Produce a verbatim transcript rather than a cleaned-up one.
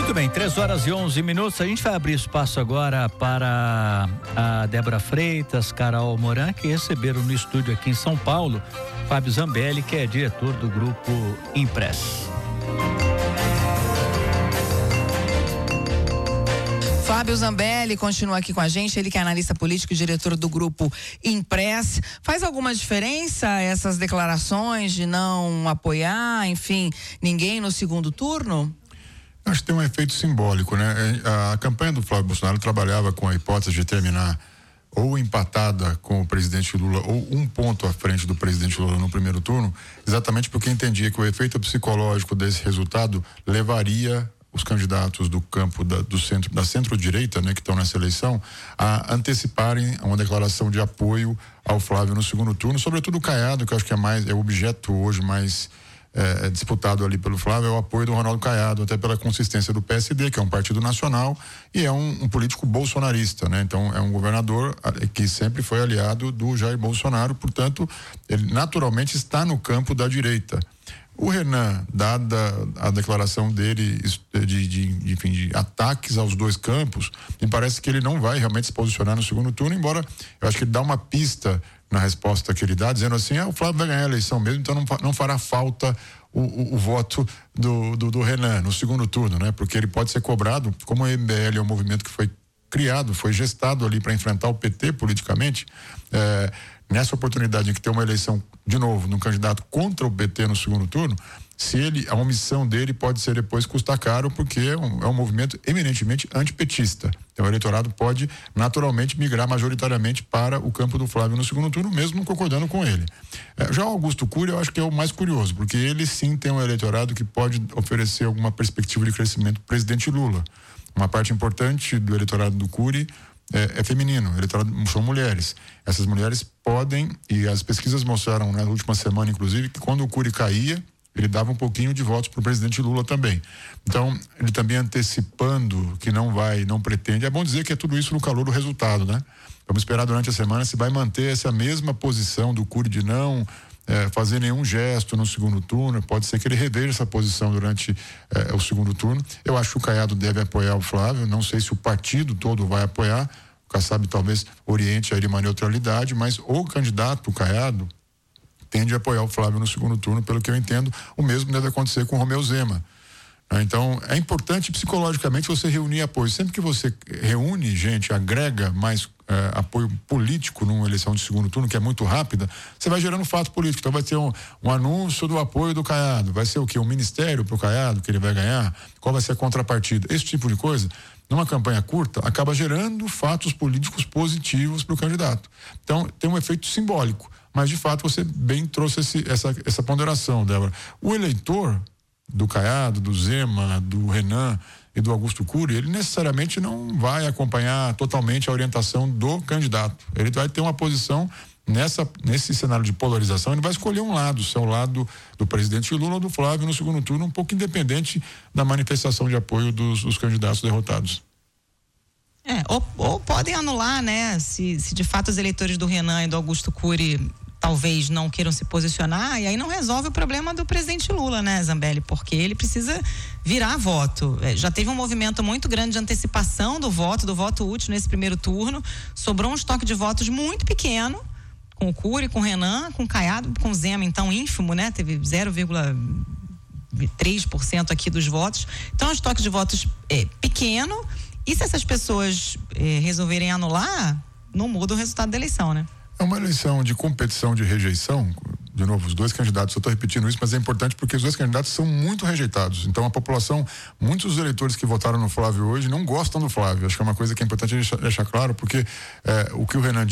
Muito bem, três horas e onze minutos. A gente vai abrir espaço agora para a Débora Freitas, Carol Moran, que receberam no estúdio aqui em São Paulo Fábio Zambelli, que é diretor do grupo Impress. Fábio Zambelli continua aqui com a gente, ele que é analista político e diretor do grupo Impress. Faz alguma diferença essas declarações de não apoiar, enfim, ninguém no segundo turno? Acho que tem um efeito simbólico, né? A campanha do Flávio Bolsonaro trabalhava com a hipótese de terminar ou empatada com o presidente Lula ou um ponto à frente do presidente Lula no primeiro turno, exatamente porque entendia que o efeito psicológico desse resultado levaria os candidatos do campo da, do centro, da centro-direita, né, que estão nessa eleição, a anteciparem uma declaração de apoio ao Flávio no segundo turno, sobretudo o Caiado, que eu acho que é mais, é o objeto hoje mais É, é disputado ali pelo Flávio, é o apoio do Ronaldo Caiado, até pela consistência do P S D, que é um partido nacional e é um, um político bolsonarista, né? Então é um governador que sempre foi aliado do Jair Bolsonaro, portanto ele naturalmente está no campo da direita. O Renan, dada a declaração dele de, de, de, enfim, de ataques aos dois campos, me parece que ele não vai realmente se posicionar no segundo turno, embora eu acho que ele dá uma pista na resposta que ele dá, dizendo assim, ah, o Flávio vai ganhar a eleição mesmo, então não, não fará falta o, o, o voto do, do, do Renan no segundo turno, né? Porque ele pode ser cobrado, como o M B L é um movimento que foi criado, foi gestado ali para enfrentar o P T politicamente, é, nessa oportunidade em que tem uma eleição, de novo, num candidato contra o P T no segundo turno, se ele, a omissão dele pode ser depois custar caro, porque é um, é um movimento eminentemente antipetista. Então o eleitorado pode naturalmente migrar majoritariamente para o campo do Flávio no segundo turno, mesmo não concordando com ele. É, já o Augusto Cury eu acho que é o mais curioso, porque ele sim tem um eleitorado que pode oferecer alguma perspectiva de crescimento pro presidente Lula. Uma parte importante do eleitorado do Cury É, é feminino, eleitorado, são mulheres. Essas mulheres podem, e as pesquisas mostraram na última semana, inclusive, que quando o Cury caía, ele dava um pouquinho de votos para o presidente Lula também. Então, ele também antecipando que não vai, não pretende. É bom dizer que é tudo isso no calor do resultado, né? Vamos esperar durante a semana se vai manter essa mesma posição do Cury de não É, fazer nenhum gesto no segundo turno. Pode ser que ele reveja essa posição durante é, o segundo turno. Eu acho que o Caiado deve apoiar o Flávio, não sei se o partido todo vai apoiar, o Kassab talvez oriente aí uma neutralidade, mas o candidato, o Caiado, tende a apoiar o Flávio no segundo turno, pelo que eu entendo. O mesmo deve acontecer com o Romeu Zema. Então, é importante psicologicamente você reunir apoio. Sempre que você reúne gente, agrega mais eh, apoio político numa eleição de segundo turno, que é muito rápida, você vai gerando fato político. Então, vai ter um, um anúncio do apoio do Caiado. Vai ser o quê? Um ministério para o Caiado que ele vai ganhar? Qual vai ser a contrapartida? Esse tipo de coisa, numa campanha curta, acaba gerando fatos políticos positivos para o candidato. Então, tem um efeito simbólico. Mas, de fato, você bem trouxe esse, essa, essa ponderação, Débora. O eleitor do Caiado, do Zema, do Renan e do Augusto Cury, ele necessariamente não vai acompanhar totalmente a orientação do candidato. Ele vai ter uma posição nessa, nesse cenário de polarização, ele vai escolher um lado, se é o lado do presidente Lula ou do Flávio no segundo turno, um pouco independente da manifestação de apoio dos, dos candidatos derrotados. É, ou, ou podem anular, né? Se, se de fato os eleitores do Renan e do Augusto Cury talvez não queiram se posicionar, e aí não resolve o problema do presidente Lula, né, Zambelli? Porque ele precisa virar voto. É, já teve um movimento muito grande de antecipação do voto, do voto útil nesse primeiro turno. Sobrou um estoque de votos muito pequeno, com o Cury, com o Renan, com o Caiado, com o Zema, então ínfimo, né? Teve zero vírgula três por cento aqui dos votos. Então, é um estoque de votos é, pequeno, e se essas pessoas é, resolverem anular, não muda o resultado da eleição, né? É uma eleição de competição de rejeição. De novo, os dois candidatos, eu estou repetindo isso, mas é importante porque os dois candidatos são muito rejeitados. Então a população, muitos dos eleitores que votaram no Flávio hoje não gostam do Flávio. Acho que é uma coisa que é importante deixar, deixar claro, porque é, o que o Renan